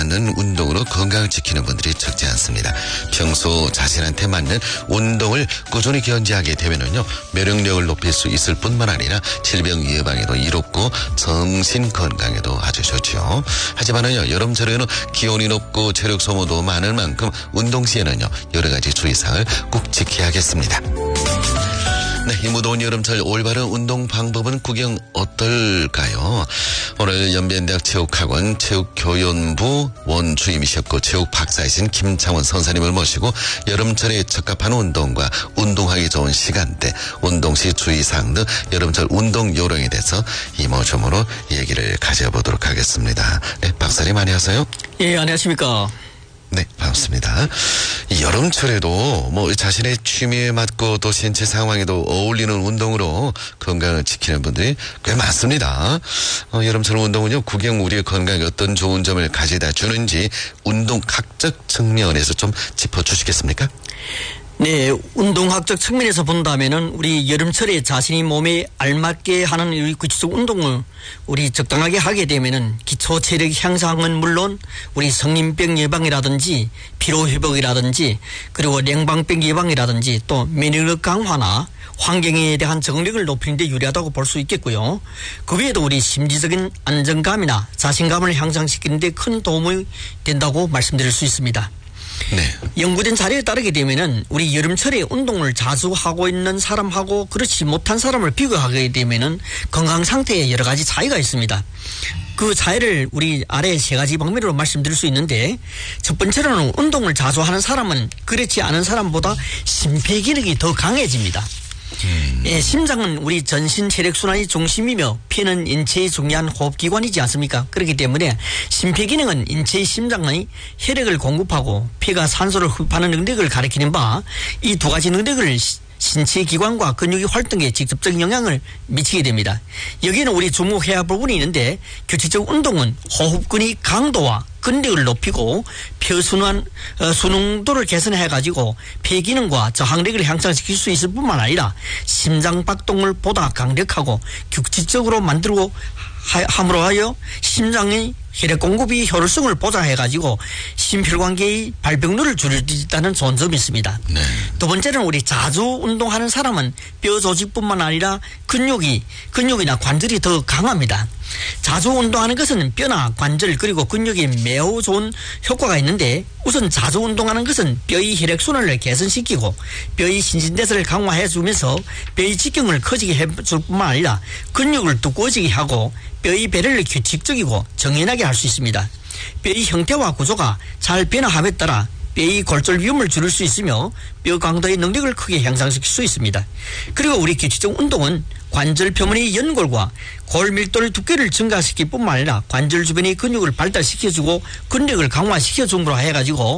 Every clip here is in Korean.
맞는 운동으로 건강을 지키는 분들이 적지 않습니다. 평소 자신한테 맞는 운동을 꾸준히 견지하게 되면은요, 면역력을 높일 수 있을 뿐만 아니라 질병 예방에도 이롭고 정신 건강에도 아주 좋죠. 하지만은요, 여름철에는 기온이 높고 체력 소모도 많을 만큼 운동 시에는요, 여러 가지 주의사항을 꼭 지켜야겠습니다. 네, 이 무더운 여름철 올바른 운동 방법은 구경 어떨까요? 오늘 연변대학 체육학원 체육교연부 원주임이셨고 체육 박사이신 김창원 선생님을 모시고 여름철에 적합한 운동과 운동하기 좋은 시간대, 운동시 주의사항 등 여름철 운동 요령에 대해서 이모저모로 얘기를 가져보도록 하겠습니다. 네, 박사님 안녕하세요. 예, 안녕하십니까. 네, 반갑습니다. 여름철에도 자신의 취미에 맞고 또 신체 상황에도 어울리는 운동으로 건강을 지키는 분들이 꽤 많습니다. 여름철 운동은요, 구경 우리의 건강에 어떤 좋은 점을 가져다 주는지 운동학적 측면에서 좀 짚어주시겠습니까? 네, 운동학적 측면에서 본다면은 우리 여름철에 자신이 몸에 알맞게 하는 이 구체적 운동을 우리 적당하게 하게 되면은 기초 체력 향상은 물론 우리 성인병 예방이라든지 피로 회복이라든지 그리고 냉방병 예방이라든지 또 면역력 강화나 환경에 대한 적응력을 높이는 데 유리하다고 볼 수 있겠고요. 그 외에도 우리 심리적인 안정감이나 자신감을 향상시키는 데 큰 도움이 된다고 말씀드릴 수 있습니다. 네. 연구된 자료에 따르게 되면은 우리 여름철에 운동을 자주 하고 있는 사람하고 그렇지 못한 사람을 비교하게 되면은 건강 상태에 여러 가지 차이가 있습니다. 그 차이를 우리 아래 세 가지 방면으로 말씀드릴 수 있는데, 첫 번째로는 운동을 자주 하는 사람은 그렇지 않은 사람보다 심폐기능이 더 강해집니다. 예, 심장은 우리 전신 혈액순환의 중심이며 폐는 인체의 중요한 호흡기관이지 않습니까? 그렇기 때문에 심폐기능은 인체의 심장의 혈액을 공급하고 폐가 산소를 흡입하는 능력을 가리키는 바, 이 두 가지 능력을 신체 기관과 근육의 활동에 직접적인 영향을 미치게 됩니다. 여기에는 우리 주목해야 할 부분이 있는데, 규칙적 운동은 호흡근의 강도와 근력을 높이고 폐순환 순응도를 개선해가지고 폐기능과 저항력을 향상시킬 수 있을 뿐만 아니라 심장 박동을 보다 강력하고 규칙적으로 만들고 함으로 하여 심장의 혈액 공급이 효율성을 보장해가지고 심혈관계의 발병률을 줄일 수 있다는 좋은 점이 있습니다. 네. 두 번째는 우리 자주 운동하는 사람은 뼈 조직뿐만 아니라 근육이나 관절이 더 강합니다. 자주 운동하는 것은 뼈나 관절 그리고 근육에 매우 좋은 효과가 있는데, 우선 자주 운동하는 것은 뼈의 혈액순환을 개선시키고 뼈의 신진대사를 강화해주면서 뼈의 직경을 커지게 해줄 뿐만 아니라 근육을 두꺼워지게 하고 뼈의 배를 규칙적이고 정연하게 할 수 있습니다. 뼈의 형태와 구조가 잘 변화함에 따라 뼈의 골절 위험을 줄일 수 있으며 뼈 강도의 능력을 크게 향상시킬 수 있습니다. 그리고 우리 규칙적 운동은 관절 표면의 연골과 골 밀도를 두께를 증가시킬 뿐만 아니라 관절 주변의 근육을 발달시켜주고 근력을 강화시켜줌으로 해가지고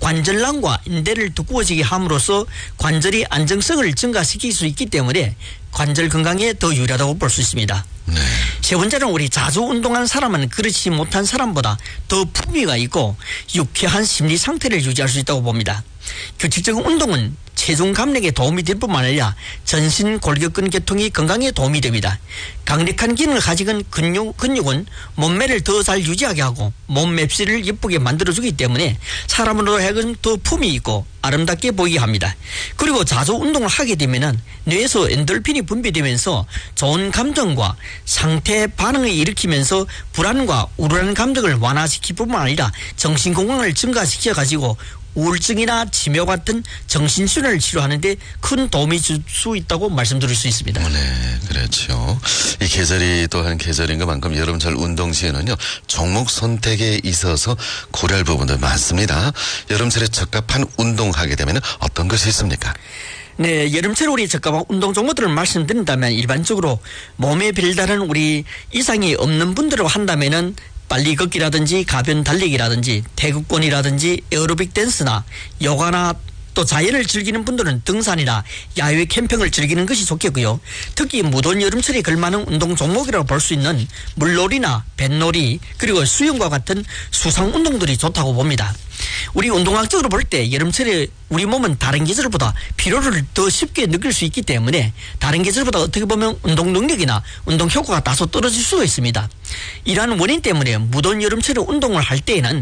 관절낭과 인대를 두꺼워지게 함으로써 관절의 안정성을 증가시킬 수 있기 때문에 관절 건강에 더 유리하다고 볼 수 있습니다. 네. 세 번째는 우리 자주 운동하는 사람은 그렇지 못한 사람보다 더 품위가 있고 유쾌한 심리 상태를 유지할 수 있다고 봅니다. 규칙적인 운동은 체중 감량에 도움이 될 뿐만 아니라 전신 골격근 계통의 건강에 도움이 됩니다. 강력한 기능을 가진 근육은 몸매를 더 잘 유지하게 하고 몸 맵시를 예쁘게 만들어주기 때문에 사람으로 하여금 더 품이 있고 아름답게 보이게 합니다. 그리고 자주 운동을 하게 되면은 뇌에서 엔돌핀이 분비되면서 좋은 감정과 상태 반응을 일으키면서 불안과 우울한 감정을 완화시킬 뿐만 아니라 정신 건강을 증가시켜가지고 우울증이나 치매 같은 정신순환을 치료하는 데 큰 도움이 줄 수 있다고 말씀드릴 수 있습니다. 네, 그렇죠. 이 계절이 또한 계절인 것만큼 여름철 운동 시에는요, 종목 선택에 있어서 고려할 부분도 많습니다. 여름철에 적합한 운동하게 되면 어떤 것이 있습니까? 네, 여름철 우리 적합한 운동 종목들을 말씀드린다면, 일반적으로 몸에 별다른 우리 이상이 없는 분들로 한다면은 빨리 걷기라든지 가변 달리기라든지 태극권이라든지 에어로빅 댄스나 요가나 또 자연을 즐기는 분들은 등산이나 야외 캠핑을 즐기는 것이 좋겠고요. 특히 무더운 여름철에 걸맞는 운동 종목이라고 볼 수 있는 물놀이나 뱃놀이 그리고 수영과 같은 수상 운동들이 좋다고 봅니다. 우리 운동학적으로 볼 때 여름철에 우리 몸은 다른 계절보다 피로를 더 쉽게 느낄 수 있기 때문에 다른 계절보다 어떻게 보면 운동 능력이나 운동 효과가 다소 떨어질 수가 있습니다. 이러한 원인 때문에 무더운 여름철에 운동을 할 때에는